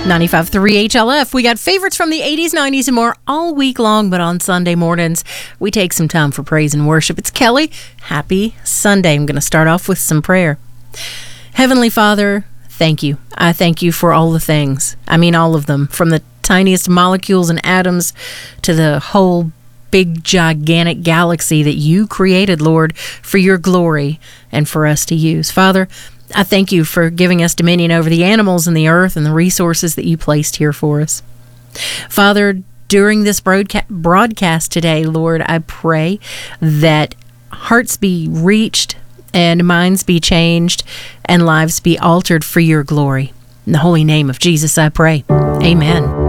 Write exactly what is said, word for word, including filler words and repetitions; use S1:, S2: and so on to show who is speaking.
S1: ninety-five point three H L F. We got favorites from the eighties, nineties, and more all week long, but on Sunday mornings, we take some time for praise and worship. It's Kelly. Happy Sunday. I'm going to start off with some prayer. Heavenly Father, thank you. I thank you for all the things. I mean, all of them, from the tiniest molecules and atoms to the whole big, gigantic galaxy that you created, Lord, for your glory and for us to use. Father, I thank you for giving us dominion over the animals and the earth and the resources that you placed here for us. Father, during this broadca- broadcast today, Lord, I pray that hearts be reached and minds be changed and lives be altered for your glory. In the holy name of Jesus, I pray. Amen.